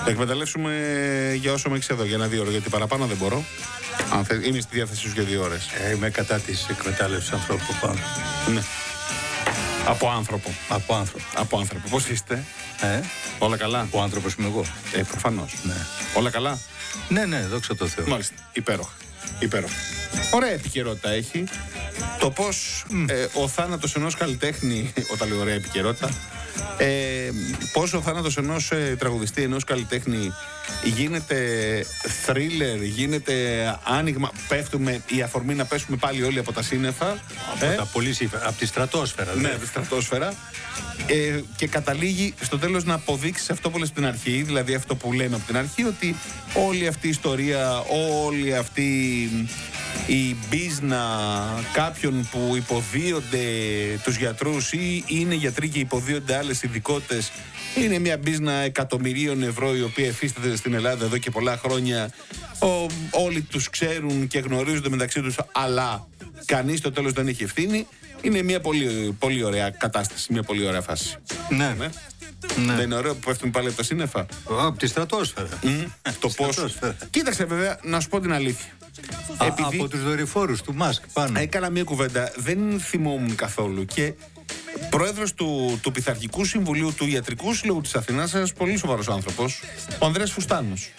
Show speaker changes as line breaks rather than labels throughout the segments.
εκμεταλλεύσουμε για όσο με έχεις εδώ, για 1-2 ώρες, γιατί παραπάνω δεν μπορώ. Αν είμαι στη διάθεσή σου για 2 ώρες.
Είμαι κατά της εκμετάλλευσης ανθρώπου πάνω.
Ναι. Από άνθρωπο.
Από άνθρωπο.
Πώς είστε? Όλα καλά?
Ο άνθρωπος είμαι εγώ.
Προφανώς.
Ναι.
Όλα καλά?
Ναι, δόξα τω Θεώ.
Μάλιστα. Υπέροχα. Ωραία επικαιρότητα έχει. Το πώς ο θάνατος ενός καλλιτέχνη, όταν λέω ωραία επικαιρότητα, πώς ο θάνατος ενός τραγουδιστή, ενός καλλιτέχνη γίνεται θρίλερ, γίνεται άνοιγμα, πέφτουμε, η αφορμή να πέσουμε πάλι όλοι από τα σύννεφα.
Από τη στρατόσφαιρα.
Ναι, από τη στρατόσφαιρα. Και καταλήγει στο τέλος να αποδείξει αυτό που λες από την αρχή, δηλαδή αυτό που λέμε από την αρχή, ότι όλη αυτή η ιστορία, όλη αυτή η μπίζνα κάποιων που υποδίονται τους γιατρούς ή είναι γιατροί και υποδίονται άλλες ειδικότητες, είναι μια μπίζνα εκατομμυρίων ευρώ η οποία εφίσταται στην Ελλάδα εδώ και πολλά χρόνια. Όλοι τους ξέρουν και γνωρίζονται μεταξύ τους, αλλά κανείς στο τέλος δεν έχει ευθύνη. Είναι μια πολύ, πολύ ωραία κατάσταση, μια πολύ ωραία φάση.
Ναι.
Δεν είναι ωραίο που πέφτουν πάλι από τα σύννεφα?
Από τη στρατόσφαιρα.
Το πώς. Κοίταξε, βέβαια, να σου πω την αλήθεια.
Από τους δορυφόρους του Μάσκ πάνω.
Έκανα μια κουβέντα, δεν θυμόμουν καθόλου, και πρόεδρος του Πειθαρχικού Συμβουλίου του Ιατρικού Συλλόγου της Αθηνάς, ένας πολύ σοβαρός άνθρωπος, ο Ανδρέας Φουστάνος.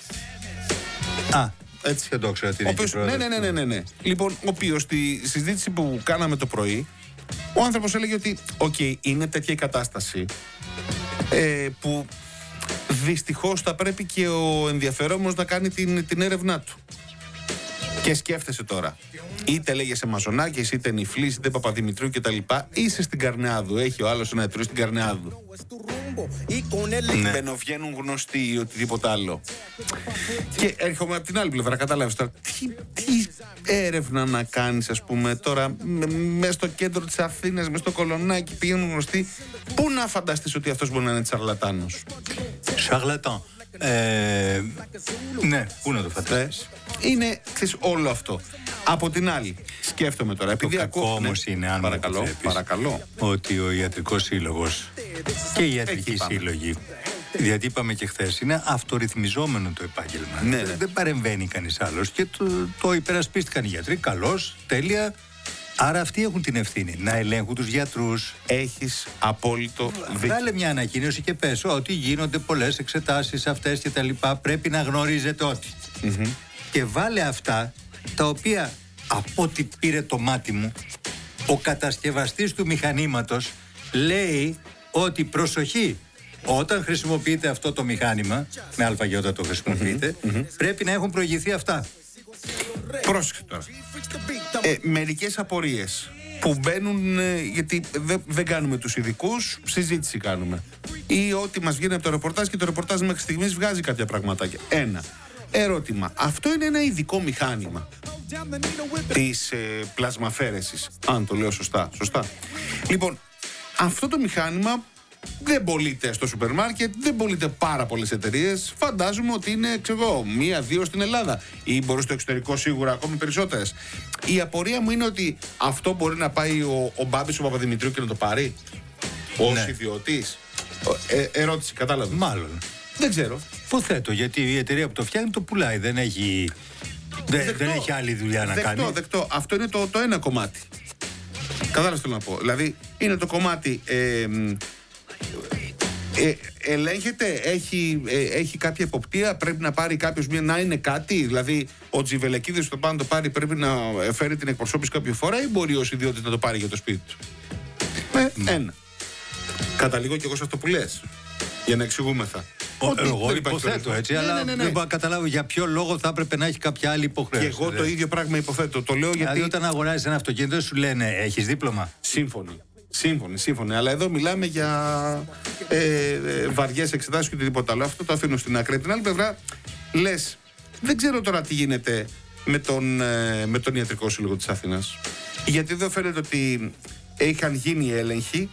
Έτσι δεν το ξέρω τι είναι.
Ναι. Λοιπόν, ο οποίος στη συζήτηση που κάναμε το πρωί, ο άνθρωπος έλεγε ότι είναι τέτοια η κατάσταση που δυστυχώς θα πρέπει και ο ενδιαφερόμενος να κάνει την έρευνά του. Και σκέφτεσαι τώρα, είτε λέγεσαι Μαζονάκης, είτε Νιφλής, είτε Παπαδημητρίου κτλ. Είσαι στην Καρνεάδου, έχει ο άλλος ένα ιατρό στην Καρνεάδου. Ναι. Μπαινοβγαίνουν γνωστοί ή οτιδήποτε άλλο. Και έρχομαι από την άλλη πλευρά, κατάλαβες τώρα, τι έρευνα να κάνεις, ας πούμε, τώρα μέσα στο κέντρο της Αθήνας, μέσα στο Κολονάκι, πηγαίνουν γνωστοί. Πού να φανταστείς ότι αυτός μπορεί να είναι τσαρλατάνος?
Σαρλατάν. Ναι, πού να το φανταστείς.
Είναι, ξέρεις, όλο αυτό. Από την άλλη, σκέφτομαι τώρα.
Το κακό όμως είναι, αν
παρακαλώ,
ότι ο Ιατρικός Σύλλογος και οι ιατρικοί σύλλογοι, γιατί είπαμε και χθες, είναι αυτορυθμιζόμενο το επάγγελμα.
Ναι.
Δεν παρεμβαίνει κανείς άλλος και το υπερασπίστηκαν οι γιατροί. Καλώς, τέλεια. Άρα αυτοί έχουν την ευθύνη να ελέγχουν τους γιατρούς.
Έχεις απόλυτο δίκιο.
Βγάλε μια ανακοίνωση και πες ότι γίνονται πολλές εξετάσεις αυτές και τα λοιπά. Πρέπει να γνωρίζετε ότι. Και βάλε αυτά τα οποία, από ό,τι πήρε το μάτι μου, ο κατασκευαστής του μηχανήματος λέει ότι προσοχή, όταν χρησιμοποιείτε αυτό το μηχάνημα, με αλφαγιώτα το χρησιμοποιείτε, πρέπει να έχουν προηγηθεί αυτά.
Πρόσεχε τώρα. Μερικές απορίες που μπαίνουν, γιατί δεν κάνουμε τους ειδικούς, συζήτηση κάνουμε. Ή ό,τι μας βγαίνει από το ρεπορτάζ, και το ρεπορτάζ μέχρι στιγμής βγάζει κάποια πραγματάκια. Ένα ερώτημα. Αυτό είναι ένα ειδικό μηχάνημα της πλασμαφέρεσης, αν το λέω σωστά. Λοιπόν, αυτό το μηχάνημα δεν πωλείται στο σούπερ μάρκετ, δεν πωλείται πάρα πολλές εταιρείες. Φαντάζομαι ότι είναι, ξέρω, 1-2 στην Ελλάδα, ή μπορεί στο εξωτερικό σίγουρα ακόμη περισσότερες. Η απορία μου είναι ότι αυτό μπορεί να πάει ο Μπάμπης, ο Παπαδημητρίου, και να το πάρει ως ιδιωτής. Ερώτηση, κατάλαβε?
Μάλλον.
Δεν ξέρω.
Υποθέτω, γιατί η εταιρεία που το φτιάχνει το πουλάει. Δεν έχει άλλη δουλειά να κάνει.
Δεκτό. Αυτό είναι το ένα κομμάτι. Κατάλαβες τι θέλω να πω? Δηλαδή, είναι το κομμάτι. Ελέγχεται, έχει κάποια εποπτεία, πρέπει να πάρει κάποιος να είναι κάτι, δηλαδή ο Τζιβελεκίδης που το πάνω το πάρει πρέπει να φέρει την εκπροσώπηση κάποια φορά, ή μπορεί ως ιδιώτης να το πάρει για το σπίτι του? Ένα. Καταλήγω κι εγώ σε αυτό που λες, για να εξηγούμεθα.
Εγώ υποθέτω έτσι, αλλά δεν μπορώ να καταλάβω για ποιο λόγο θα έπρεπε να έχει κάποια άλλη υποχρέωση.
Και εγώ το ίδιο πράγμα υποθέτω. Το λέω γιατί.
Δηλαδή, όταν αγοράζεις ένα αυτοκίνητο, σου λένε έχεις δίπλωμα.
Σύμφωνοι. Αλλά εδώ μιλάμε για βαριές εξετάσεις και οτιδήποτε άλλο. Αυτό το αφήνω στην άκρη. Από την άλλη πλευρά, λες, δεν ξέρω τώρα τι γίνεται με τον Ιατρικό Σύλλογο της Αθήνας. Γιατί εδώ φαίνεται ότι είχαν γίνει έλεγχοι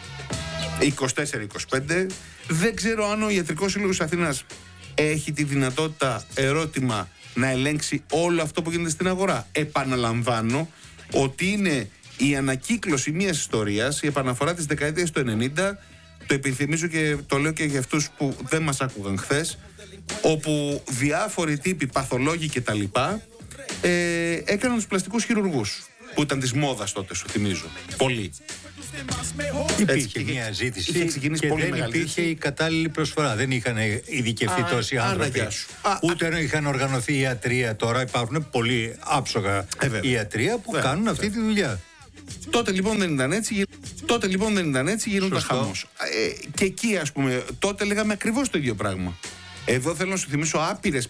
24-25. Δεν ξέρω αν ο Ιατρικός Σύλλογος της Αθήνας έχει τη δυνατότητα, ερώτημα, να ελέγξει όλο αυτό που γίνεται στην αγορά. Επαναλαμβάνω ότι είναι η ανακύκλωση μιας ιστορίας, η επαναφορά της δεκαετίας του 90, το επιθυμίζω και το λέω και για αυτούς που δεν μας άκουγαν χθες, όπου διάφοροι τύποι, παθολόγοι κτλ. Έκαναν τους πλαστικούς χειρουργούς, που ήταν της μόδας τότε, σου θυμίζω. Πολύ.
Υπήρχε μια ζήτηση και δεν υπήρχε η κατάλληλη προσφορά. Δεν είχαν ειδικευτεί τόσοι άνθρωποι. Ούτε είχαν οργανωθεί ιατρία. Τώρα υπάρχουν πολύ άψογα ιατρία που κάνουν αυτή τη δουλειά.
Τότε λοιπόν δεν ήταν έτσι, γίνονταν χαμός. Και εκεί, ας πούμε, τότε λέγαμε ακριβώς το ίδιο πράγμα. Εδώ θέλω να σου θυμίσω άπειρες